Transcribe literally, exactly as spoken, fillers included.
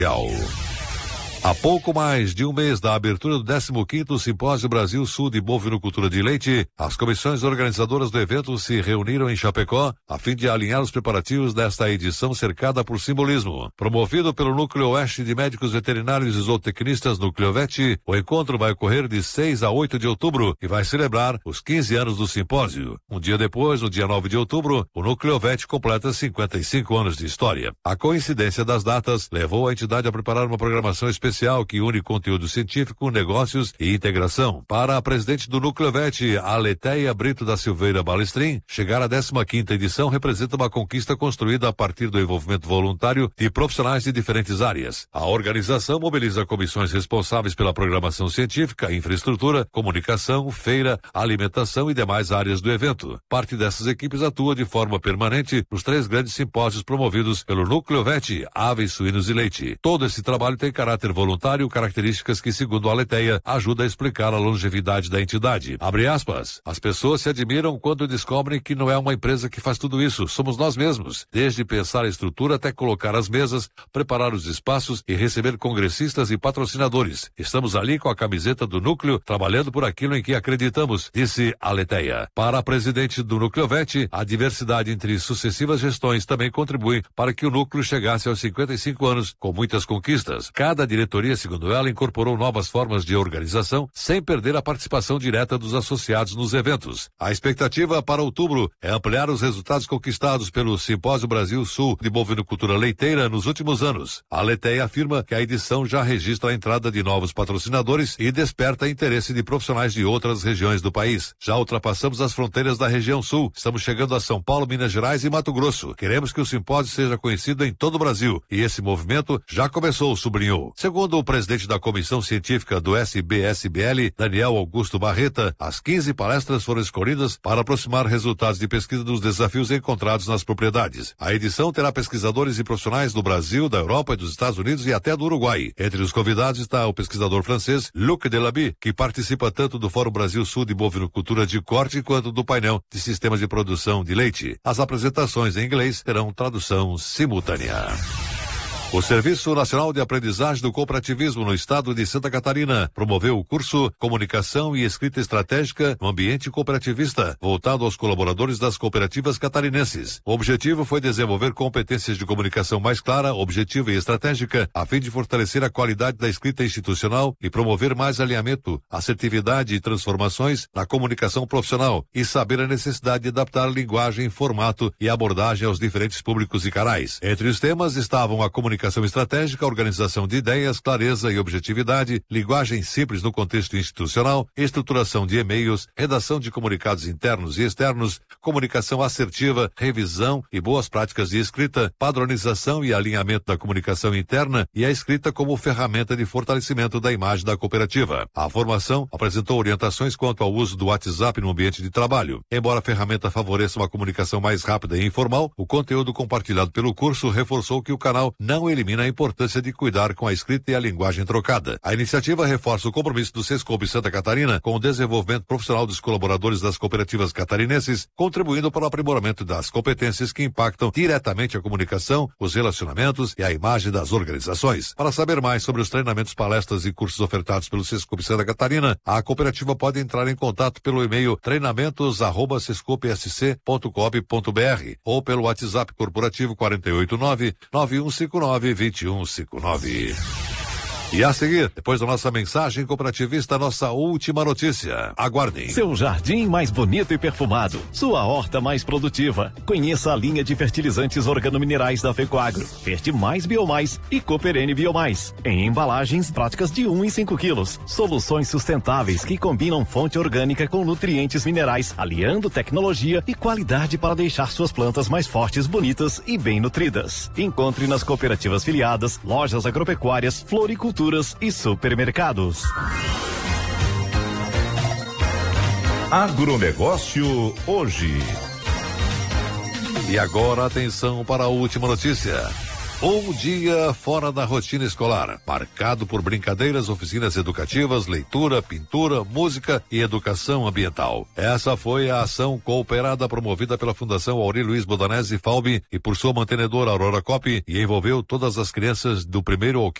Há pouco mais de um mês da abertura do décimo quinto Simpósio Brasil Sul de Bovinocultura de Leite, as comissões organizadoras do evento se reuniram em Chapecó a fim de alinhar os preparativos desta edição cercada por simbolismo. Promovido pelo Núcleo Oeste de Médicos Veterinários e Zootecnistas Nucleovet, o encontro vai ocorrer de seis a oito de outubro e vai celebrar os quinze anos do simpósio. Um dia depois, no dia nove de outubro, o Nucleovet completa cinquenta e cinco anos de história. A coincidência das datas levou a entidade a preparar uma programação especial especial que une conteúdo científico, negócios e integração. Para a presidente do Nucleovet, Aleteia Brito da Silveira Balestrin, chegar à décima quinta edição representa uma conquista construída a partir do envolvimento voluntário de profissionais de diferentes áreas. A organização mobiliza comissões responsáveis pela programação científica, infraestrutura, comunicação, feira, alimentação e demais áreas do evento. Parte dessas equipes atua de forma permanente nos três grandes simpósios promovidos pelo Nucleovet, Aves, Suínos e Leite. Todo esse trabalho tem caráter voluntário, características que, segundo a Aleteia, ajuda a explicar a longevidade da entidade. Abre aspas. As pessoas se admiram quando descobrem que não é uma empresa que faz tudo isso, somos nós mesmos. Desde pensar a estrutura até colocar as mesas, preparar os espaços e receber congressistas e patrocinadores. Estamos ali com a camiseta do núcleo, trabalhando por aquilo em que acreditamos, disse Aleteia. Para a presidente do Nucleovet, a diversidade entre sucessivas gestões também contribui para que o núcleo chegasse aos cinquenta e cinco anos com muitas conquistas. Cada diretoria, segundo ela, incorporou novas formas de organização sem perder a participação direta dos associados nos eventos. A expectativa para outubro é ampliar os resultados conquistados pelo Simpósio Brasil Sul de Bovinocultura Leiteira nos últimos anos. A Aleteia afirma que a edição já registra a entrada de novos patrocinadores e desperta interesse de profissionais de outras regiões do país. Já ultrapassamos as fronteiras da região sul. Estamos chegando a São Paulo, Minas Gerais e Mato Grosso. Queremos que o simpósio seja conhecido em todo o Brasil e esse movimento já começou, sublinhou. Segundo o presidente da Comissão Científica do S B S B L, Daniel Augusto Barreta, as quinze palestras foram escolhidas para aproximar resultados de pesquisa dos desafios encontrados nas propriedades. A edição terá pesquisadores e profissionais do Brasil, da Europa e dos Estados Unidos e até do Uruguai. Entre os convidados está o pesquisador francês Luc Delaby, que participa tanto do Fórum Brasil Sul de Bovinocultura de Corte quanto do painel de sistemas de produção de leite. As apresentações em inglês terão tradução simultânea. O Serviço Nacional de Aprendizagem do Cooperativismo no estado de Santa Catarina promoveu o curso Comunicação e Escrita Estratégica no Ambiente Cooperativista, voltado aos colaboradores das cooperativas catarinenses. O objetivo foi desenvolver competências de comunicação mais clara, objetiva e estratégica, a fim de fortalecer a qualidade da escrita institucional e promover mais alinhamento, assertividade e transformações na comunicação profissional e saber a necessidade de adaptar a linguagem, formato e abordagem aos diferentes públicos e canais. Entre os temas estavam a comunicação Comunicação estratégica, organização de ideias, clareza e objetividade, linguagem simples no contexto institucional, estruturação de e-mails, redação de comunicados internos e externos, comunicação assertiva, revisão e boas práticas de escrita, padronização e alinhamento da comunicação interna e a escrita como ferramenta de fortalecimento da imagem da cooperativa. A formação apresentou orientações quanto ao uso do WhatsApp no ambiente de trabalho. Embora a ferramenta favoreça uma comunicação mais rápida e informal, o conteúdo compartilhado pelo curso reforçou que o canal não elimina a importância de cuidar com a escrita e a linguagem trocada. A iniciativa reforça o compromisso do Sescope Santa Catarina com o desenvolvimento profissional dos colaboradores das cooperativas catarinenses, contribuindo para o aprimoramento das competências que impactam diretamente a comunicação, os relacionamentos e a imagem das organizações. Para saber mais sobre os treinamentos, palestras e cursos ofertados pelo Sescope Santa Catarina, a cooperativa pode entrar em contato pelo e-mail treinamentos arroba sescope s c ponto coop ponto b r ou pelo WhatsApp corporativo quatro oito nove, nove um cinco nove, dois um cinco nove. E a seguir, depois da nossa mensagem cooperativista, nossa última notícia. Aguardem. Seu jardim mais bonito e perfumado. Sua horta mais produtiva. Conheça a linha de fertilizantes organominerais da Fecoagro. Verde Mais Biomais e Cooperene Biomais. Em embalagens práticas de um e cinco quilos. Soluções sustentáveis que combinam fonte orgânica com nutrientes minerais, aliando tecnologia e qualidade para deixar suas plantas mais fortes, bonitas e bem nutridas. Encontre nas cooperativas filiadas, lojas agropecuárias, floricultura e supermercados. Agronegócio hoje. E agora atenção para a última notícia. Um dia fora da rotina escolar, marcado por brincadeiras, oficinas educativas, leitura, pintura, música e educação ambiental. Essa foi a ação cooperada promovida pela Fundação Auri Luiz Bodanese Falbi e por sua mantenedora Aurora Cop e envolveu todas as crianças do primeiro ao